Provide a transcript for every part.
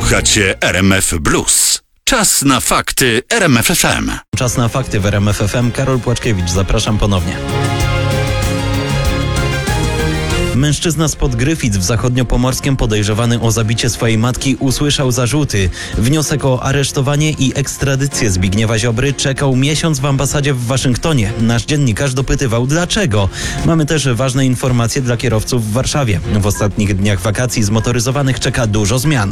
Słuchacie RMF Blues. Czas na fakty RMF FM. Czas na fakty w RMF FM. Karol Płaczkiewicz, zapraszam ponownie. Mężczyzna spod Gryfic w Zachodniopomorskiem podejrzewany o zabicie swojej matki usłyszał zarzuty. Wniosek o aresztowanie i ekstradycję Zbigniewa Ziobry czekał miesiąc w ambasadzie w Waszyngtonie. Nasz dziennikarz dopytywał dlaczego. Mamy też ważne informacje dla kierowców w Warszawie. W ostatnich dniach wakacji zmotoryzowanych czeka dużo zmian.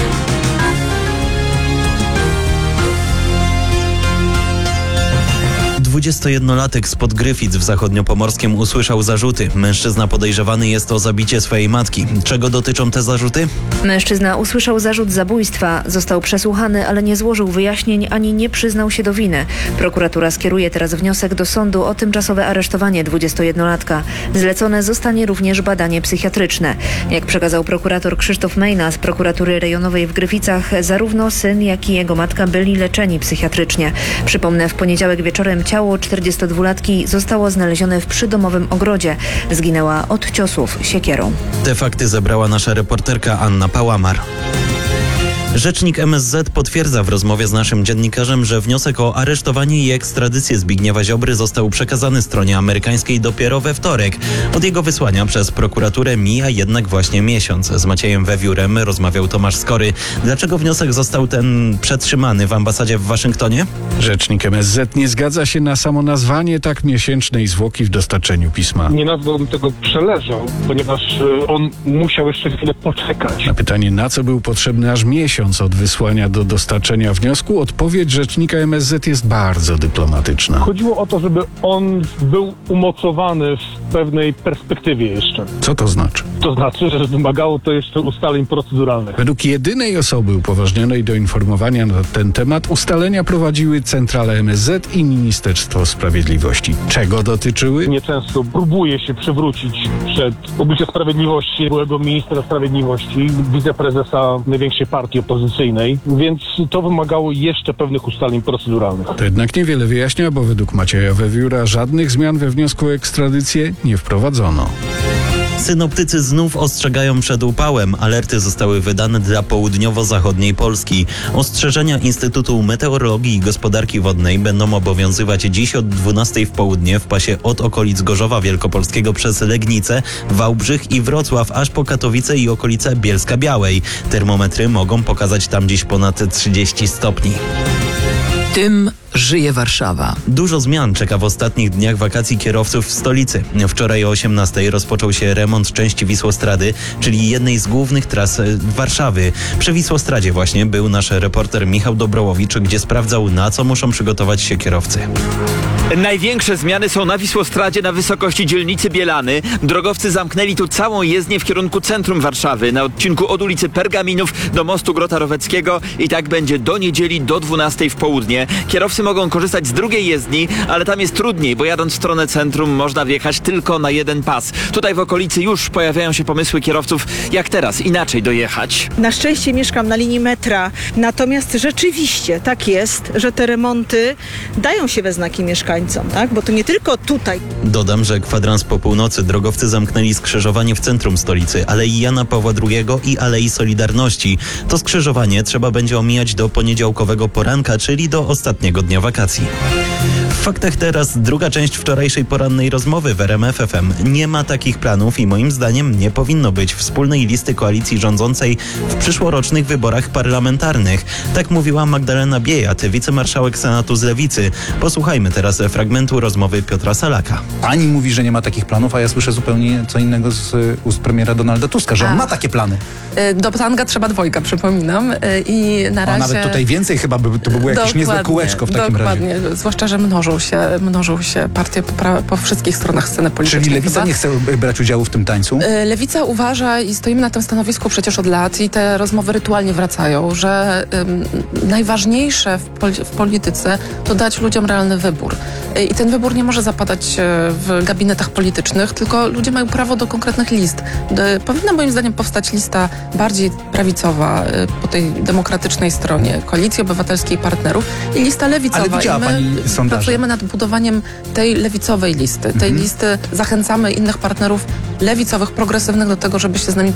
21-latek spod Gryfic w Zachodniopomorskiem usłyszał zarzuty. Mężczyzna podejrzewany jest o zabicie swojej matki. Czego dotyczą te zarzuty? Mężczyzna usłyszał zarzut zabójstwa. Został przesłuchany, ale nie złożył wyjaśnień ani nie przyznał się do winy. Prokuratura skieruje teraz wniosek do sądu o tymczasowe aresztowanie 21-latka. Zlecone zostanie również badanie psychiatryczne. Jak przekazał prokurator Krzysztof Mejna z prokuratury rejonowej w Gryficach, zarówno syn, jak i jego matka byli leczeni psychiatrycznie. Przypomnę, w poniedziałek wieczorem ciało 42-latki zostało znalezione w przydomowym ogrodzie. Zginęła od ciosów siekierą. Te fakty zebrała nasza reporterka Anna Pałamar. Rzecznik MSZ potwierdza w rozmowie z naszym dziennikarzem, że wniosek o aresztowanie i ekstradycję Zbigniewa Ziobry został przekazany stronie amerykańskiej dopiero we wtorek. Od jego wysłania przez prokuraturę mija jednak właśnie miesiąc. Z Maciejem Wewiórem rozmawiał Tomasz Skory. Dlaczego wniosek został ten przetrzymany w ambasadzie w Waszyngtonie? Rzecznik MSZ nie zgadza się na samo nazwanie tak miesięcznej zwłoki w dostarczeniu pisma. Nie nazwałbym tego przeleżał, ponieważ on musiał jeszcze chwilę poczekać. Na pytanie, na co był potrzebny aż miesiąc od wysłania do dostarczenia wniosku, odpowiedź rzecznika MSZ jest bardzo dyplomatyczna. Chodziło o to, żeby on był umocowany w pewnej perspektywie jeszcze. Co to znaczy? To znaczy, że wymagało to jeszcze ustaleń proceduralnych. Według jedynej osoby upoważnionej do informowania na ten temat ustalenia prowadziły Centrala MSZ i Ministerstwo Sprawiedliwości. Czego dotyczyły? Nieczęsto próbuje się przywrócić przed oblicze sprawiedliwości byłego ministra sprawiedliwości, wiceprezesa największej partii opozycyjnej, więc to wymagało jeszcze pewnych ustaleń proceduralnych. To jednak niewiele wyjaśnia, bo według Macieja Wewióra żadnych zmian we wniosku o ekstradycję nie wprowadzono. Synoptycy znów ostrzegają przed upałem. Alerty zostały wydane dla południowo-zachodniej Polski. Ostrzeżenia Instytutu Meteorologii i Gospodarki Wodnej będą obowiązywać dziś od 12 w południe w pasie od okolic Gorzowa Wielkopolskiego przez Legnicę, Wałbrzych i Wrocław, aż po Katowice i okolice Bielska-Białej. Termometry mogą pokazać tam dziś ponad 30 stopni. Tym żyje Warszawa. Dużo zmian czeka w ostatnich dniach wakacji kierowców w stolicy. Wczoraj o 18:00 rozpoczął się remont części Wisłostrady, czyli jednej z głównych tras Warszawy. Przy Wisłostradzie właśnie był nasz reporter Michał Dobrołowicz, gdzie sprawdzał, na co muszą przygotować się kierowcy. Największe zmiany są na Wisłostradzie na wysokości dzielnicy Bielany. Drogowcy zamknęli tu całą jezdnię w kierunku centrum Warszawy, na odcinku od ulicy Pergaminów do mostu Grota Roweckiego i tak będzie do niedzieli do 12 w południe. Kierowcy mogą korzystać z drugiej jezdni, ale tam jest trudniej, bo jadąc w stronę centrum można wjechać tylko na jeden pas. Tutaj w okolicy już pojawiają się pomysły kierowców, jak teraz inaczej dojechać. Na szczęście mieszkam na linii metra, natomiast rzeczywiście tak jest, że te remonty dają się we znaki mieszkańcom, tak? Bo to nie tylko tutaj. Dodam, że kwadrans po północy drogowcy zamknęli skrzyżowanie w centrum stolicy, Alei Jana Pawła II i Alei Solidarności. To skrzyżowanie trzeba będzie omijać do poniedziałkowego poranka, czyli do ostatniego dnia wakacji. W faktach teraz druga część wczorajszej porannej rozmowy w RMF FM. Nie ma takich planów i moim zdaniem nie powinno być wspólnej listy koalicji rządzącej w przyszłorocznych wyborach parlamentarnych. Tak mówiła Magdalena Biejat, wicemarszałek Senatu z Lewicy. Posłuchajmy teraz fragmentu rozmowy Piotra Salaka. Pani mówi, że nie ma takich planów, a ja słyszę zupełnie co innego z ust premiera Donalda Tuska, że on ma takie plany. Do tanga trzeba dwojga, przypominam. I na razie... A nawet tutaj więcej chyba to by było jakieś niezłe kółeczko w takim razie. Dokładnie, zwłaszcza, że mnożą się partie po wszystkich stronach sceny politycznej. Czyli Lewica nie chce brać udziału w tym tańcu? Lewica uważa i stoimy na tym stanowisku przecież od lat i te rozmowy rytualnie wracają, że najważniejsze w polityce to dać ludziom realny wybór. I ten wybór nie może zapadać w gabinetach politycznych, tylko ludzie mają prawo do konkretnych list. Powinna moim zdaniem powstać lista bardziej prawicowa po tej demokratycznej stronie, Koalicji Obywatelskiej Partnerów i lista lewicowa. Ale widziała pani sondaże? Pracujemy nad budowaniem tej lewicowej listy. Tej listy zachęcamy innych partnerów lewicowych, progresywnych do tego, żeby się z nami